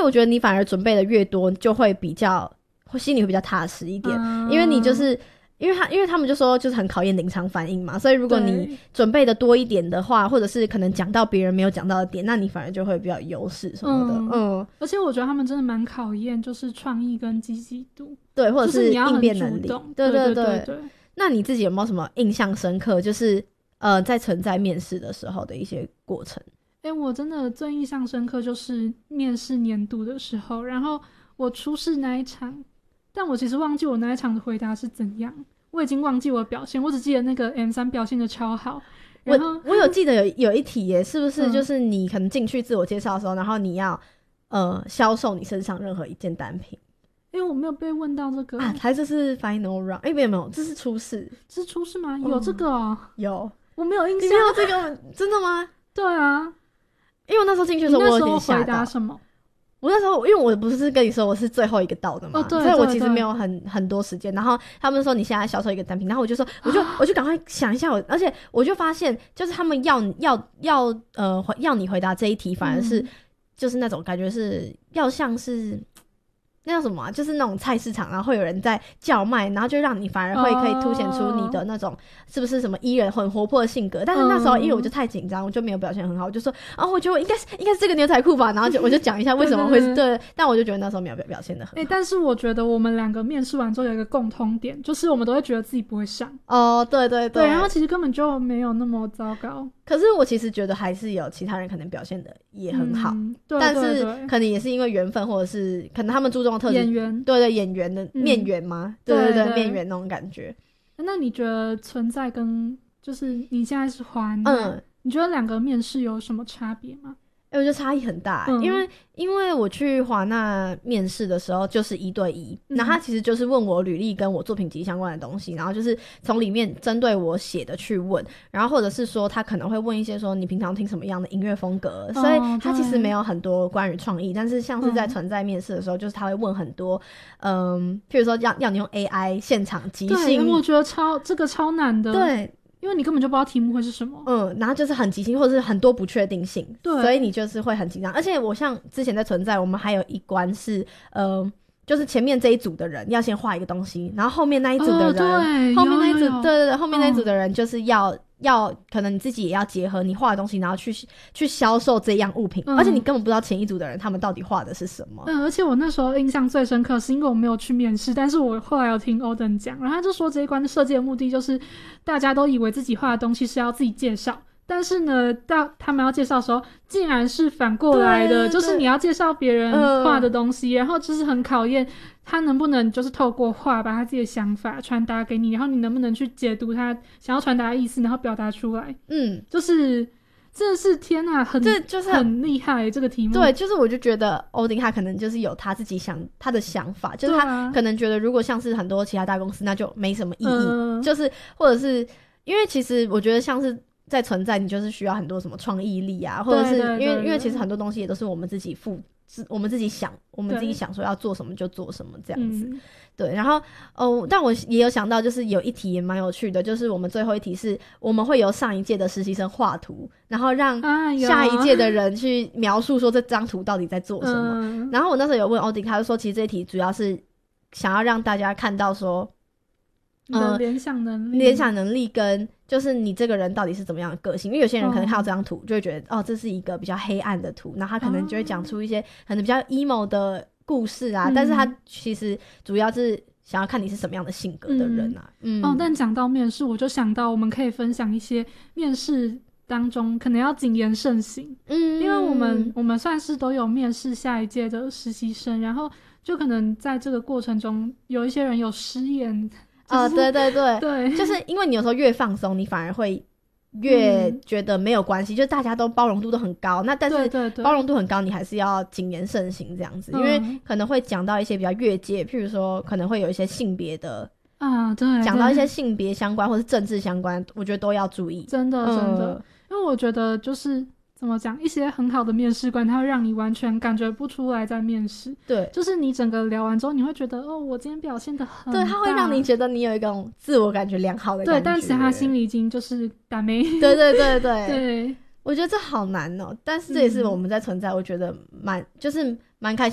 我觉得你反而准备的越多就会比较心里会比较踏实一点，因为你就是因为他们就说就是很考验临场反应嘛，所以如果你准备的多一点的话，或者是可能讲到别人没有讲到的点，那你反而就会比较有优势什么的。 而且我觉得他们真的蛮考验就是创意跟积极度， 对，或者是应变能力， 对对对。那你自己有没有什么印象深刻，就是在存在面试的时候的一些过程？ 我真的最印象深刻就是面试年度的时候，然后我初试那一场，但我其实忘记我那一场的回答是怎样，我已经忘记我的表现，我只记得那个 M3 表现的超好。然后我有记得有一题耶，是不是就是你可能进去自我介绍的时候，然后你要销售你身上任何一件单品？ 我没有被问到这个还是是 final round？ 没有，这是初试。 这是初试吗？有这个哦？ 有， 我没有印象。 你没有这个？真的吗？ 对啊， 因为我那时候进去的时候，我有点吓到。 回答什么？ 我那时候因为我不是跟你说我是最后一个到的嘛， 对， 所以我其实没有很多时间。然后他们说你现在销售一个单品，然后我就说我就赶快想一下而且我就发现就是他们要你回答这一题，反而是就是那种感觉是要像是。那叫什么就是那种菜市场，然后会有人在叫卖，然后就让你反而会可以凸显出你的那种是不是什么E人很活泼的性格。但是那时候因为我就太紧张，我就没有表现很好，我就说我觉得我应该是这个牛仔裤吧，然后我就讲一下为什么会是对，但我就觉得那时候没有表现得很好。 但是我觉得我们两个面试完之后有一个共通点，就是我们都会觉得自己不会上。对，然后其实根本就没有那么糟糕。 可是我其实觉得还是有其他人可能表现的也很好，但是可能也是因为缘分，或者是可能他们注重的特质， 演员， 对演员的面缘吗？对面缘那种感觉。 那你觉得存在跟就是你现在是华纳，你觉得两个面试有什么差别吗？ 我觉得差异很大，因为我去华纳面试的时候就是1对1，然后他其实就是问我履历跟我作品集相关的东西，然后就是从里面针对我写的去问，然后或者是说他可能会问一些说你平常听什么样的音乐风格，所以他其实没有很多关于创意，但是像是在存在面试的时候，就是他会问很多譬如说要你用 AI 现场即兴。 对，我觉得这个超难的。 对， 因为你根本就不知道题目会是什么， 然后就是很即兴，或者是很多不确定性， 对， 所以你就是会很紧张。而且我像之前在存在，我们还有一关是就是前面这一组的人要先画一个东西，然后后面那一组的人， 对， 后面那一组，对，后面那一组的人就是要可能你自己也要结合你画的东西，然后去销售这样物品，而且你根本不知道前一组的人他们到底画的是什么。 而且我那时候印象最深刻是因为我没有去面试，但是我后来有听欧登讲，然后他就说这一关设计的目的就是大家都以为自己画的东西是要自己介绍，但是呢到他们要介绍的时候竟然是反过来的，就是你要介绍别人画的东西，然后就是很考验他能不能就是透过画把他自己的想法传达给你，然后你能不能去解读他想要传达的意思，然后表达出来。就是真的是天哪，这就是很厉害这个题目。 对，就是我就觉得欧丁他可能就是有他自己他的想法，就是他可能觉得如果像是很多其他大公司那就没什么意义，就是或者是因为其实我觉得像是在存在你就是需要很多什么创意力啊，或者是因为其实很多东西也都是我们自己我们自己想说要做什么就做什么这样子。对，然后但我也有想到就是有一题也蛮有趣的，就是我们最后一题是我们会由上一届的实习生画图，然后让下一届的人去描述说这张图到底在做什么。然后我那时候有问欧迪，他就说其实这一题主要是想要让大家看到说联想能力跟就是你这个人到底是怎么样的个性，因为有些人可能看到这张图就会觉得这是一个比较黑暗的图，然后他可能就会讲出一些可能比较 emo 的故事啊，但是他其实主要是想要看你是什么样的性格的人啊。 但讲到面试，我就想到我们可以分享一些面试当中可能要谨言慎行。因为我们算是都有面试下一届的实习生，然后就可能在这个过程中有一些人有失言。对， 就是因为你有时候越放松你反而会越觉得没有关系，就大家都包容度都很高，那但是包容度很高你还是要谨言慎行这样子，因为可能会讲到一些比较越界，譬如说可能会有一些性别的对， 讲到一些性别相关或是政治相关，我觉得都要注意。 真的因为我觉得就是怎么讲，一些很好的面试官他会让你完全感觉不出来在面试。 对， 就是你整个聊完之后你会觉得我今天表现得很对，他会让你觉得你有一种自我感觉良好的感觉。 对，但其实他心里已经就是打没。 对，我觉得这好难但是这也是我们在存在我觉得蛮开心